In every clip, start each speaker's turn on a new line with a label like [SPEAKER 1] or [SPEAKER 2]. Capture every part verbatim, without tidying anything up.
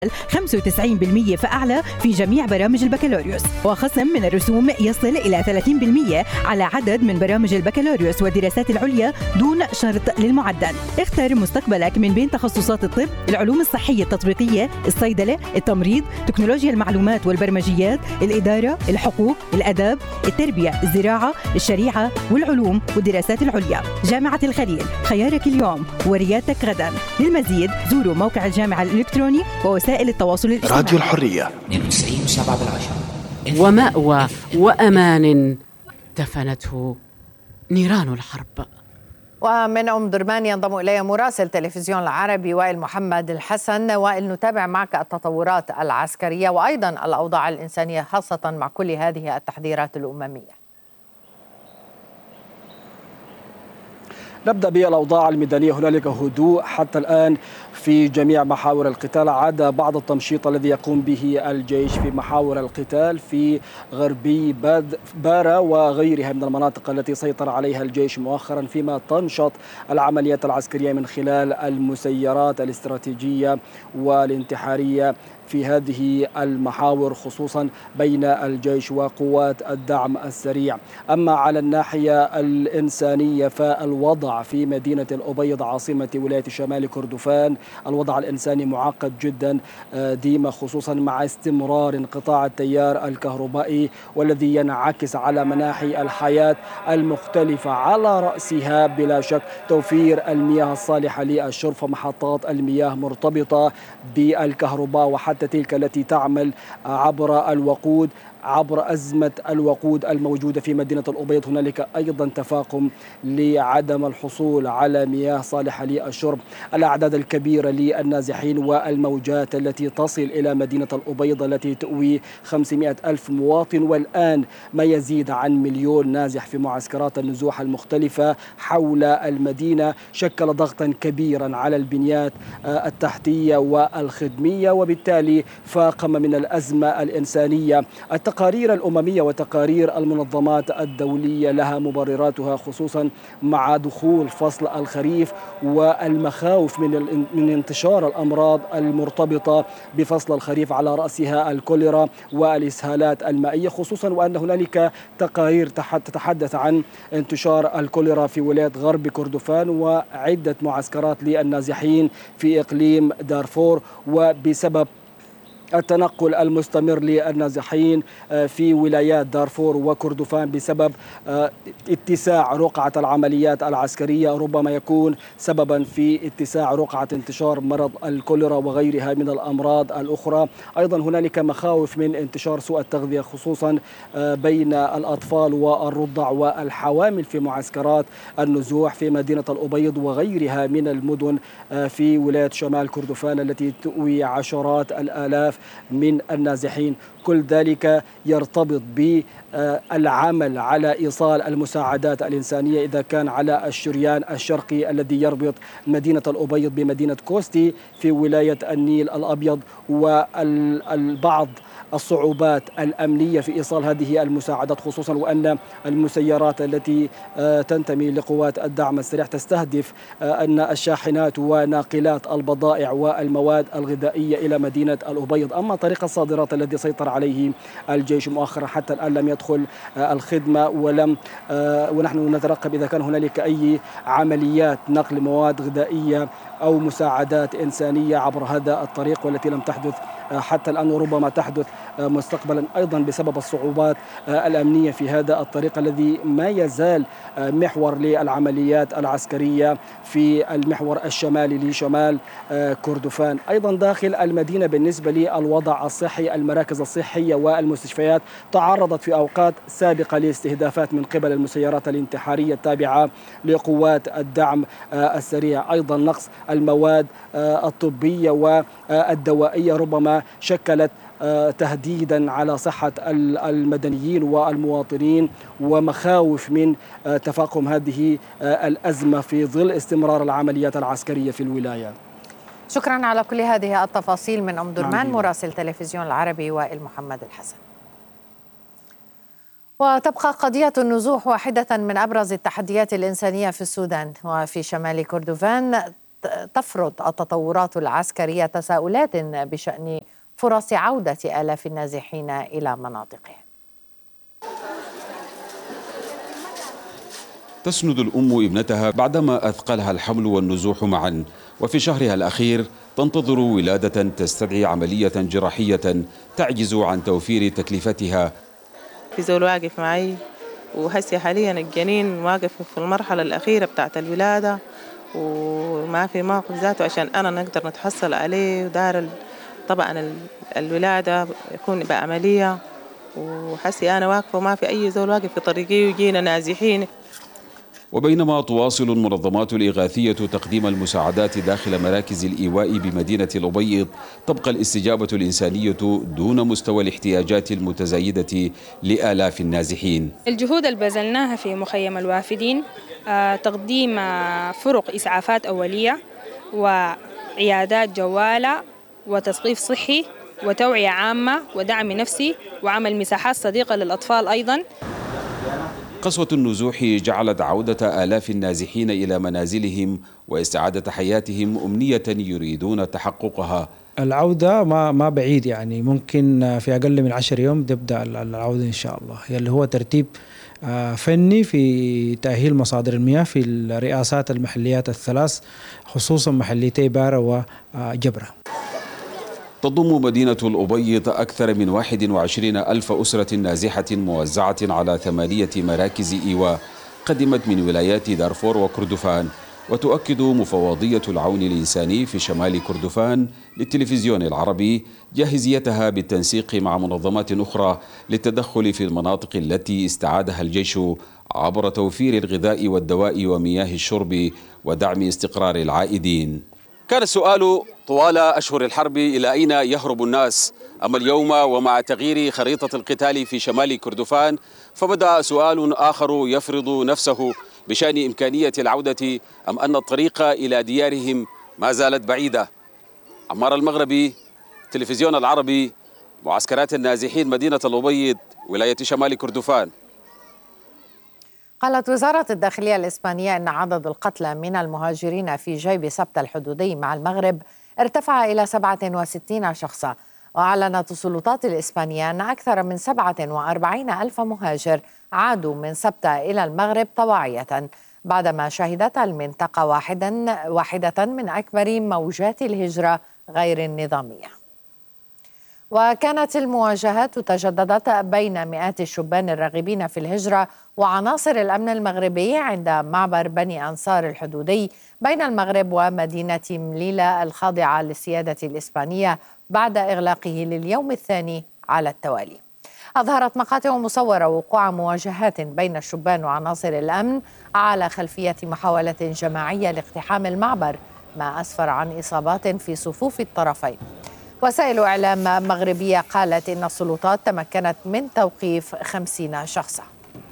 [SPEAKER 1] خمسة وتسعين بالمئة فأعلى في جميع برامج البكالوريوس، وخصم من الرسوم يصل إلى ثلاثين بالمئة على عدد من برامج البكالوريوس والدراسات العليا دون شرط للمعدل. اختر مستقبلك من بين تخصصات الطب، العلوم الصحية التطبيقية، الصيدلة، التمريض، تكنولوجيا المعلومات والبرمجيات، الإدارة، الحقوق، الأداب، التربية، الزراعة، الشريعة والعلوم والدراسات العليا. جامعة الخليل، خيارك اليوم وريادتك غدا. للمزيد زوروا موقع الجامعة الإلكتروني ووسائل التواصل الاجتماعي.
[SPEAKER 2] راديو الحرية
[SPEAKER 3] اثنين وتسعين وسبعة بالعشرة.
[SPEAKER 4] ومأوى وأمان دفنته نيران الحرب.
[SPEAKER 5] ومن أم درمان ينضم إلي مراسل تلفزيون العربي وائل محمد الحسن. وائل، نتابع معك التطورات العسكرية وأيضا الأوضاع الإنسانية خاصة مع كل هذه التحذيرات الأممية.
[SPEAKER 6] نبدأ بالأوضاع الميدانية. هنالك هدوء حتى الآن في جميع محاور القتال، عدا بعض التمشيط الذي يقوم به الجيش في محاور القتال في غربي بارا وغيرها من المناطق التي سيطر عليها الجيش مؤخرا، فيما تنشط العمليات العسكرية من خلال المسيرات الاستراتيجية والانتحارية في هذه المحاور، خصوصا بين الجيش وقوات الدعم السريع. أما على الناحية الإنسانية فالوضع في مدينة الأبيض عاصمة ولاية شمال كردفان الوضع الإنساني معقد جدا ديما، خصوصا مع استمرار انقطاع التيار الكهربائي والذي ينعكس على مناحي الحياة المختلفة، على رأسها بلا شك توفير المياه الصالحة للشرب، فمحطات المياه مرتبطة بالكهرباء وحتى تلك التي تعمل عبر الوقود. عبر أزمة الوقود الموجودة في مدينة الأبيض هنالك أيضا تفاقم لعدم الحصول على مياه صالحة للشرب. الأعداد الكبيرة للنازحين والموجات التي تصل إلى مدينة الأبيض التي تؤوي خمسمائة ألف مواطن، والآن ما يزيد عن مليون نازح في معسكرات النزوح المختلفة حول المدينة، شكل ضغطا كبيرا على البنيات التحتية والخدمية، وبالتالي فاقم من الأزمة الإنسانية. التقارير الأممية وتقارير المنظمات الدولية لها مبرراتها، خصوصا مع دخول فصل الخريف والمخاوف من من انتشار الأمراض المرتبطة بفصل الخريف، على رأسها الكوليرا والإسهالات المائية، خصوصا وأن هنالك تقارير تتحدث عن انتشار الكوليرا في ولاية غرب كردفان وعدة معسكرات للنازحين في إقليم دارفور، وبسبب التنقل المستمر للنازحين في ولايات دارفور وكردفان بسبب اتساع رقعة العمليات العسكرية ربما يكون سببا في اتساع رقعة انتشار مرض الكوليرا وغيرها من الأمراض الأخرى. أيضا هنالك مخاوف من انتشار سوء التغذية، خصوصا بين الأطفال والرضع والحوامل في معسكرات النزوح في مدينة الأبيض وغيرها من المدن في ولاية شمال كردفان التي تؤوي عشرات الآلاف من النازحين. كل ذلك يرتبط بالعمل على إيصال المساعدات الإنسانية، إذا كان على الشريان الشرقي الذي يربط مدينة الأبيض بمدينة كوستي في ولاية النيل الأبيض، والبعض الصعوبات الأمنية في إيصال هذه المساعدات، خصوصا وأن المسيرات التي تنتمي لقوات الدعم السريع تستهدف أن الشاحنات وناقلات البضائع والمواد الغذائية إلى مدينة الأبيض. أما طريق الصادرات الذي سيطر عليه الجيش مؤخرا حتى الآن لم يدخل الخدمة، ولم ونحن نترقب إذا كان هنالك أي عمليات نقل مواد غذائية أو مساعدات إنسانية عبر هذا الطريق، والتي لم تحدث حتى الآن وربما تحدث مستقبلا، أيضا بسبب الصعوبات الأمنية في هذا الطريق الذي ما يزال محور للعمليات العسكرية في المحور الشمالي لشمال كردفان. أيضا داخل المدينة بالنسبة للوضع الصحي، المراكز الصحية والمستشفيات تعرضت في أوقات سابقة لاستهدافات من قبل المسيرات الانتحارية التابعة لقوات الدعم السريع. أيضا نقص المواد الطبية والدوائية ربما شكلت تهديدا على صحة المدنيين والمواطنين، ومخاوف من تفاقم هذه الأزمة في ظل استمرار العمليات العسكرية في الولاية.
[SPEAKER 5] شكرا على كل هذه التفاصيل من أم درمان مراسل تلفزيون العربي وائل محمد الحسن. وتبقى قضية النزوح واحدة من أبرز التحديات الإنسانية في السودان وفي شمال كردفان. تفرض التطورات العسكرية تساؤلات بشأن فرص عودة آلاف النازحين إلى مناطقهم.
[SPEAKER 2] تسند الأم ابنتها بعدما أثقلها الحمل والنزوح معا، وفي شهرها الأخير تنتظر ولادة تستدعي عملية جراحية تعجز عن توفير تكلفتها.
[SPEAKER 7] في زول واقف معي، وهسه حاليا الجنين واقف في المرحلة الأخيرة بتاعت الولادة، وما في موقف ذاته عشان أنا نقدر نتحصل عليه، ودار طبعا الولادة يكون بعملية، وحسي أنا واقفة وما في أي زول واقف في طريقي ويجينا نازحين.
[SPEAKER 2] وبينما تواصل المنظمات الإغاثية تقديم المساعدات داخل مراكز الإيواء بمدينة الأبيض، تبقى الاستجابة الإنسانية دون مستوى الاحتياجات المتزايدة لآلاف النازحين.
[SPEAKER 8] الجهود اللي بذلناها في مخيم الوافدين تقديم فرق إسعافات أولية وعيادات جوالة وتثقيف صحي وتوعية عامة ودعم نفسي وعمل مساحات صديقة للأطفال أيضاً.
[SPEAKER 2] قسوة النزوح جعلت عودة آلاف النازحين إلى منازلهم واستعادة حياتهم أمنية يريدون تحققها.
[SPEAKER 9] العودة ما ما بعيد، يعني ممكن في أقل من عشر يوم تبدأ العودة إن شاء الله، اللي هو ترتيب فني في تأهيل مصادر المياه في الرئاسات المحليات الثلاث، خصوصا محليتي بارة وجبرة.
[SPEAKER 2] تضم مدينة الأبيض أكثر من واحد وعشرين ألف أسرة نازحة موزعة على ثمانية مراكز إيواء قدمت من ولايات دارفور وكردفان. وتؤكد مفوضية العون الإنساني في شمال كردفان للتلفزيون العربي جاهزيتها بالتنسيق مع منظمات أخرى للتدخل في المناطق التي استعادها الجيش عبر توفير الغذاء والدواء ومياه الشرب ودعم استقرار العائدين. كان السؤال طوال أشهر الحرب إلى أين يهرب الناس؟ أما اليوم ومع تغيير خريطة القتال في شمال كردفان فبدأ سؤال آخر يفرض نفسه بشأن إمكانية العودة، أم أن الطريق إلى ديارهم ما زالت بعيدة. عمار المغربي، تلفزيون العربي، معسكرات النازحين، مدينة الأبيض، ولاية شمال كردفان.
[SPEAKER 5] قالت وزارة الداخلية الإسبانية أن عدد القتلى من المهاجرين في جيب سبتة الحدودي مع المغرب ارتفع إلى سبعة وستين شخصا. وأعلنت السلطات الإسبانية أن أكثر من سبعة وأربعين ألف مهاجر عادوا من سبتة إلى المغرب طواعية بعدما شهدت المنطقة واحدا واحدة من أكبر موجات الهجرة غير النظامية. وكانت المواجهات تجددت بين مئات الشبان الراغبين في الهجرة وعناصر الأمن المغربي عند معبر بني أنصار الحدودي بين المغرب ومدينة مليلة الخاضعة للسيادة الإسبانية بعد إغلاقه لليوم الثاني على التوالي. أظهرت مقاطع مصورة وقوع مواجهات بين الشبان وعناصر الأمن على خلفية محاولة جماعية لاقتحام المعبر، ما أسفر عن إصابات في صفوف الطرفين. وسائل إعلام مغربية قالت إن السلطات تمكنت من توقيف خمسين شخصا.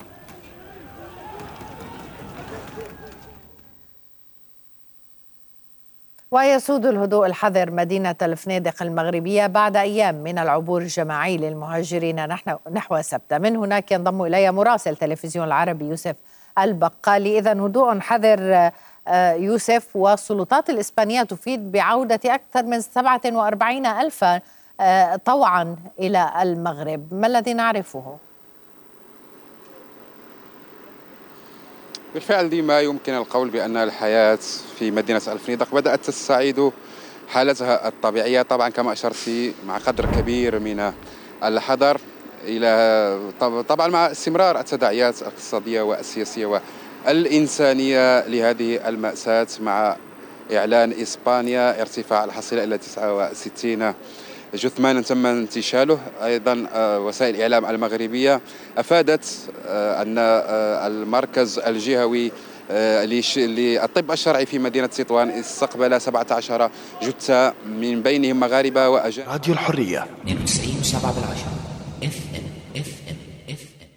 [SPEAKER 5] ويسود الهدوء الحذر مدينة الفنيدق المغربية بعد أيام من العبور الجماعي للمهاجرين نحو سبتة. من هناك ينضم إلي مراسل تلفزيون العربي يوسف البقالي. إذن هدوء حذر يوسف، والسلطات الإسبانية تفيد بعودة أكثر من سبعة وأربعين ألف طوعا إلى المغرب، ما الذي نعرفه؟
[SPEAKER 10] بالفعل ديما يمكن القول بأن الحياة في مدينة الفنيدق بدأت تستعيد حالتها الطبيعية، طبعا كما أشرت مع قدر كبير من الحذر، إلى طبعا مع استمرار التداعيات الاقتصادية والسياسية والإنسانية لهذه المأساة، مع إعلان إسبانيا ارتفاع الحصيلة إلى تسعة وستين جثمانا تم انتشاله. أيضا وسائل الإعلام المغربية أفادت أن المركز الجهوي للطب الشرعي في مدينة تطوان استقبل سبعة عشر جثة من بينهم مغاربة وأجانب.
[SPEAKER 11] راديو الحرية
[SPEAKER 3] اثنين وتسعين وسبعة بالعشرة اف ام اف ام اف ام.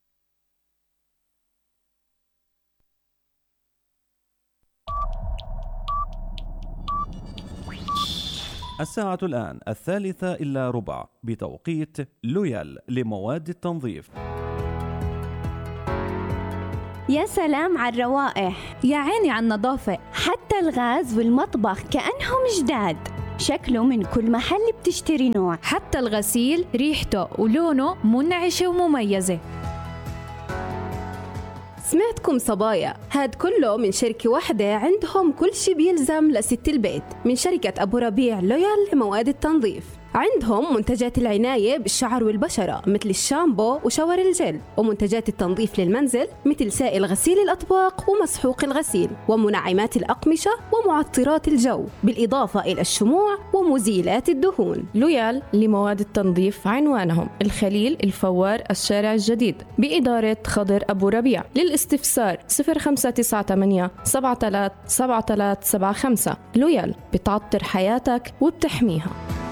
[SPEAKER 12] الساعة الآن الثالثة إلا ربع بتوقيت لويال لمواد التنظيف.
[SPEAKER 11] يا سلام على الروائح، يا عيني على النظافة، حتى الغاز والمطبخ كأنهم جداد. شكله من كل محل بتشتري نوع.
[SPEAKER 13] حتى الغسيل ريحته ولونه منعشة ومميزة.
[SPEAKER 14] سمعتكم صبايا، هاد كله من شركة واحدة عندهم كل شي بيلزم لست البيت، من شركة أبو ربيع لويال لمواد التنظيف. عندهم منتجات العناية بالشعر والبشرة مثل الشامبو وشاور الجل، ومنتجات التنظيف للمنزل مثل سائل غسيل الأطباق ومسحوق الغسيل، ومنعمات الأقمشة ومعطرات الجو، بالإضافة إلى الشموع ومزيلات الدهون.
[SPEAKER 15] لويال لمواد التنظيف عنوانهم الخليل الفوار الشارع الجديد بإدارة خضر أبو ربيع. للاستفسار صفر خمسة تسعة ثمانية سبعة ثلاثة سبعة ثلاثة سبعة خمسة. لويال بتعطر حياتك وبتحميها.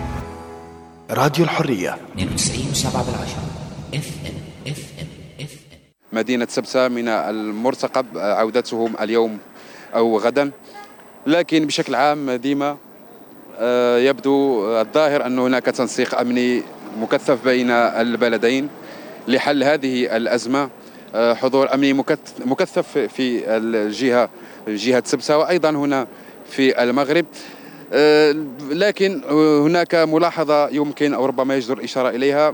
[SPEAKER 16] راديو الحرية
[SPEAKER 3] اثنين وتسعين فاصلة سبعة بالعشرة اف ام اف ام اف ام.
[SPEAKER 10] مدينة سبسة من المرتقب عودتهم اليوم أو غدا، لكن بشكل عام ديما يبدو الظاهر أن هناك تنسيق أمني مكثف بين البلدين لحل هذه الأزمة. حضور أمني مكثف في الجهة جهة سبسة وأيضا هنا في المغرب، لكن هناك ملاحظة يمكن أو ربما يجدر الإشارة إليها.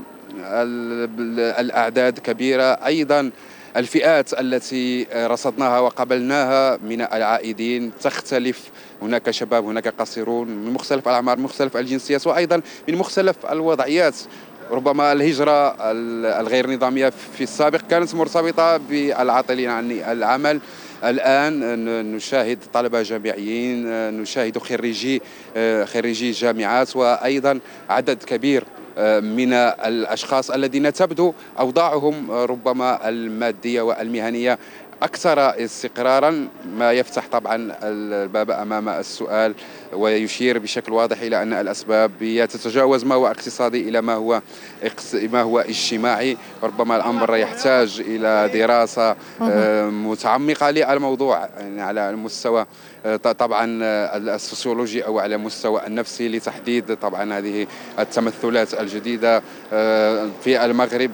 [SPEAKER 10] الأعداد كبيرة، أيضا الفئات التي رصدناها وقبلناها من العائدين تختلف. هناك شباب، هناك قصيرون من مختلف الأعمار، مختلف الجنسيات، وأيضا من مختلف الوضعيات. ربما الهجرة الغير نظامية في السابق كانت مرتبطة بالعاطلين عن العمل، الآن نشاهد طلبة جامعيين، نشاهد خريجي خريجي جامعات، وأيضا عدد كبير من الأشخاص الذين تبدو أوضاعهم ربما المادية والمهنية أكثر استقرارا، ما يفتح طبعا الباب أمام السؤال ويشير بشكل واضح إلى أن الأسباب تتجاوز ما هو اقتصادي إلى ما هو ما هو اجتماعي. ربما الأمر يحتاج إلى دراسة متعمقة للموضوع، يعني على المستوى طبعا السوسيولوجي أو على المستوى النفسي، لتحديد طبعا هذه التمثلات الجديدة في المغرب.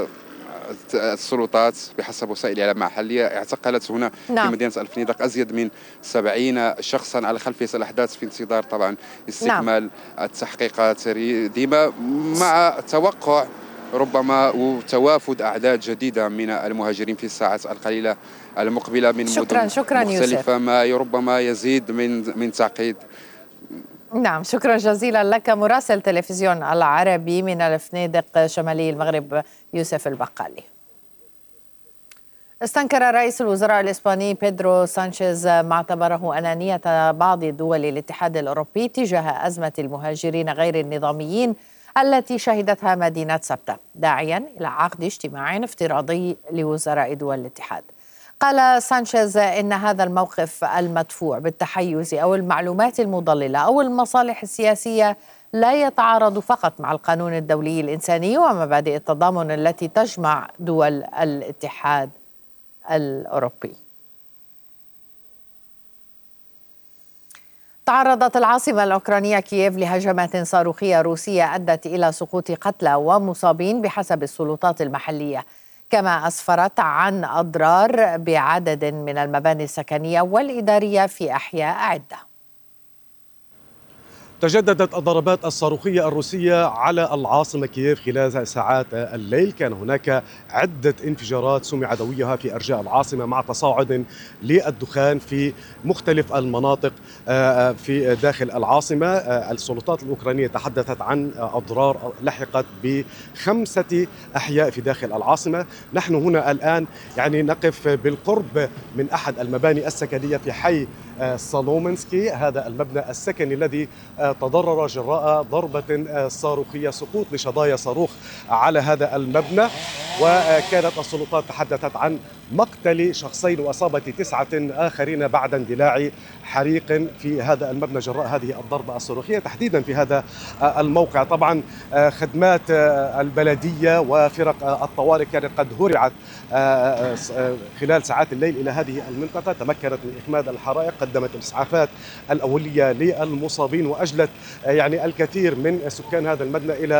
[SPEAKER 10] السلطات بحسب وسائل الإعلام المحلية اعتقلت هنا نعم. في مدينة الفنيدق أزيد من سبعين شخصا على خلفية الأحداث، في انتظار طبعا استكمال نعم. التحقيقات ديما، مع توقع ربما وتوافد أعداد جديدة من المهاجرين في الساعات القليلة المقبلة من
[SPEAKER 5] شكرا
[SPEAKER 10] مدن
[SPEAKER 5] شكرا
[SPEAKER 10] مختلفة،
[SPEAKER 5] يوسف.
[SPEAKER 10] ما ربما يزيد من من تعقيد.
[SPEAKER 5] نعم، شكرا جزيلا لك مراسل تلفزيون العربي من الفنيدق شمالي المغرب يوسف البقالي. استنكر رئيس الوزراء الإسباني بيدرو سانشيز ما اعتبره أنانية بعض دول الاتحاد الأوروبي تجاه أزمة المهاجرين غير النظاميين التي شهدتها مدينة سبتة، داعيا إلى عقد اجتماع افتراضي لوزراء دول الاتحاد. قال سانشيز إن هذا الموقف المدفوع بالتحيز أو المعلومات المضللة أو المصالح السياسية لا يتعارض فقط مع القانون الدولي الإنساني ومبادئ التضامن التي تجمع دول الاتحاد الأوروبي. تعرضت العاصمة الأوكرانية كييف لهجمات صاروخية روسية أدت إلى سقوط قتلى ومصابين بحسب السلطات المحلية، كما أسفرت عن أضرار بعدد من المباني السكنية والإدارية في أحياء عدة.
[SPEAKER 17] تجددت الضربات الصاروخية الروسية على العاصمة كييف خلال ساعات الليل. كان هناك عدة انفجارات سمع دويها في أرجاء العاصمة مع تصاعد للدخان في مختلف المناطق في داخل العاصمة. السلطات الأوكرانية تحدثت عن أضرار لحقت بخمسة أحياء في داخل العاصمة. نحن هنا الآن يعني نقف بالقرب من أحد المباني السكنية في حي سالومنسكي، هذا المبنى السكني الذي تضرر جراء ضربة صاروخية، سقوط لشظايا صاروخ على هذا المبنى. وكانت السلطات تحدثت عن مقتل شخصين وإصابة تسعة آخرين بعد اندلاع حريق في هذا المبنى جراء هذه الضربة الصاروخية تحديدا في هذا الموقع. طبعا خدمات البلدية وفرق الطوارئ كانت قد هرعت خلال ساعات الليل إلى هذه المنطقة، تمكنت من إخماد الحرائق، قدمت الإسعافات الأولية للمصابين وأجلت يعني الكثير من سكان هذا المبنى إلى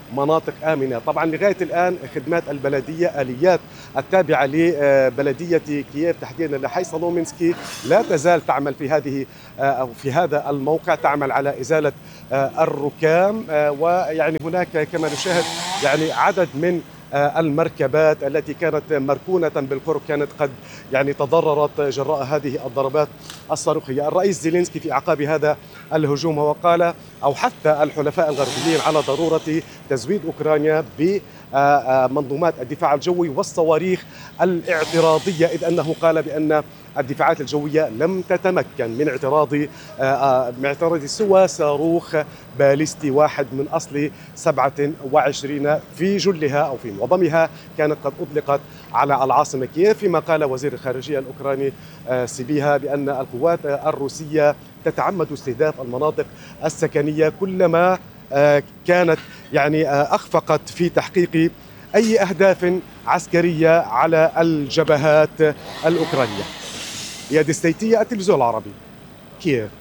[SPEAKER 17] مناطق آمنة. طبعا لغاية الآن خدمات البلدية، آليات التابعة لبلدية كييف تحديدا لحي سولومينسكي لا تزال تعمل في هذه أو في هذا الموقع، تعمل على إزالة الركام، ويعني هناك كما نشاهد يعني عدد من المركبات التي كانت مركونة بالقرب كانت قد يعني تضررت جراء هذه الضربات الصاروخية. الرئيس زيلينسكي في أعقاب هذا الهجوم وقال أو حث الحلفاء الغربيين على ضرورة تزويد أوكرانيا بمنظومات الدفاع الجوي والصواريخ الاعتراضية، إذ أنه قال بأن الدفاعات الجوية لم تتمكن من اعتراض من اعتراض سوى صاروخ باليستي واحد من أصل سبعة وعشرين في جلها أو في معظمها كانت قد أطلقت على العاصمة كييف، فيما قال وزير الخارجية الأوكراني سيبيها بأن القوات الروسية تتعمد استهداف المناطق السكنية كلما كانت يعني أخفقت في تحقيق أي أهداف عسكرية على الجبهات الأوكرانية. إياد ستيتية، التلفزيون العربي، كييف.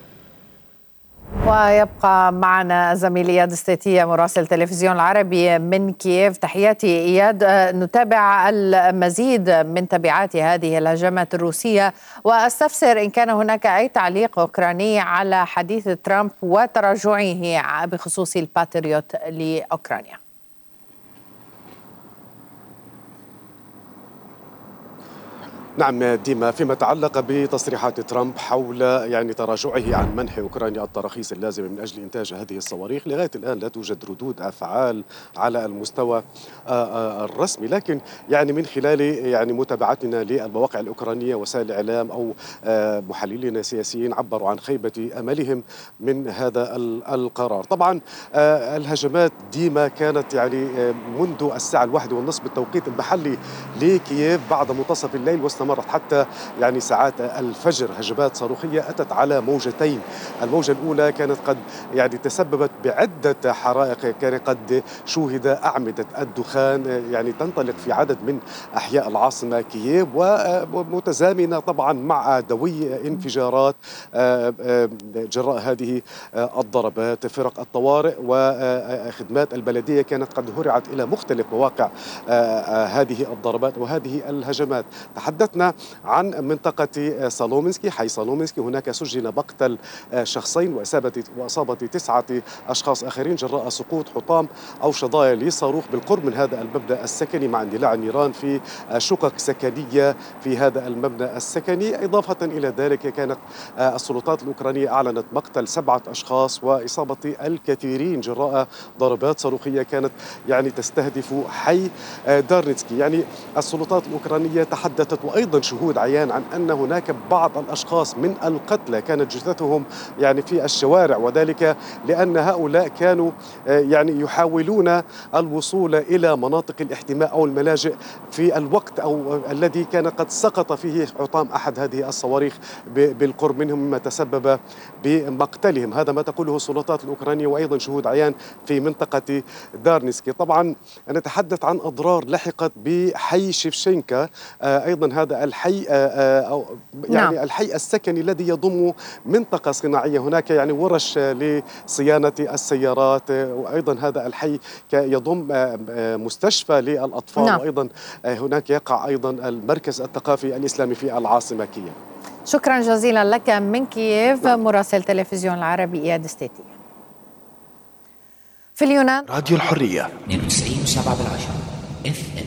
[SPEAKER 5] ويبقى معنا زميلي إياد ستيتية مراسل تلفزيون العربي من كييف. تحياتي إياد. نتابع المزيد من تبعات هذه الهجمات الروسية، واستفسر إن كان هناك أي تعليق أوكراني على حديث ترامب وتراجعه بخصوص الباتريوت لأوكرانيا.
[SPEAKER 17] نعم ديما، فيما يتعلق بتصريحات ترامب حول يعني تراجعه عن منح أوكرانيا التراخيص اللازمة من أجل إنتاج هذه الصواريخ، لغاية الآن لا توجد ردود أفعال على المستوى الرسمي، لكن يعني من خلال يعني متابعتنا للمواقع الأوكرانية وسائل الإعلام أو محللين سياسيين عبروا عن خيبة أملهم من هذا القرار. طبعا الهجمات ديما كانت يعني منذ الساعة الواحدة والنصف بالتوقيت المحلي لكييف بعد منتصف الليل، واستمرت حتى يعني ساعات الفجر هجمات صاروخية أتت على موجتين. الموجة الأولى كانت قد يعني تسببت بعدة حرائق، كان قد شوهد أعمدة الدخان يعني تنطلق في عدد من أحياء العاصمة كييف، ومتزامنة طبعا مع دوي انفجارات جراء هذه الضربات. فرق الطوارئ وخدمات البلدية كانت قد هرعت إلى مختلف مواقع هذه الضربات وهذه الهجمات. تحدثنا عن منطقة سولومينسكي، حي سولومينسكي، هناك سجل مقتل شخصين وإصابة وإصابة تسعة أشخاص آخرين جراء سقوط حطام أو شظايا لصاروخ بالقرب من هذا المبنى السكني، مع اندلاع النيران في شقق سكنية في هذا المبنى السكني. إضافة إلى ذلك كانت السلطات الأوكرانية أعلنت مقتل سبعة أشخاص وإصابة الكثيرين جراء ضربات صاروخية كانت يعني تستهدف حي دارنيتسكي. يعني السلطات الأوكرانية تحدثت وأيضا شهود عيان عن أن هناك بعض الأشخاص من القتلى كانت جثثهم يعني في الشوارع، وذلك لأن هؤلاء كانوا يعني يحاولون الوصول إلى مناطق الاحتماء أو الملاجئ في الوقت أو الذي كان قد سقط فيه حطام أحد هذه الصواريخ بالقرب منهم، مما تسبب بمقتلهم. هذا ما تقوله السلطات الأوكرانية وأيضا شهود عيان في منطقة دارنيسكي. طبعا نتحدث عن أضرار لحقت بحي شيفشينكا، أيضا هذا الحي أو يعني نعم. الحي السكني الذي يضم منطقة صناعية، هناك يعني ورش لصيانة السيارات، وأيضا هذا الحي يضم مستشفى للأطفال نعم. وأيضا هناك يقع أيضا المركز الثقافي الإسلامي في العاصمة كييف.
[SPEAKER 5] شكرا جزيلا لك من كييف نعم. مراسل تلفزيون العربي إياد ستيتية. في اليونان
[SPEAKER 16] راديو الحرية
[SPEAKER 3] اثنين وتسعين وسبعة بالعشرة اف ام.